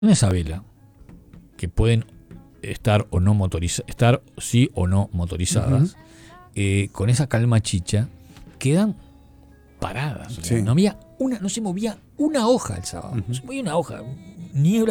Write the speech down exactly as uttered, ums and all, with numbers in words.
Una Isabela, que pueden estar o no motorizadas, estar sí o no motorizadas, uh-huh. eh, con esa calma chicha, quedan paradas. Sí. No había una, no se movía una hoja el sábado. Uh-huh. No se movía una hoja. Niebla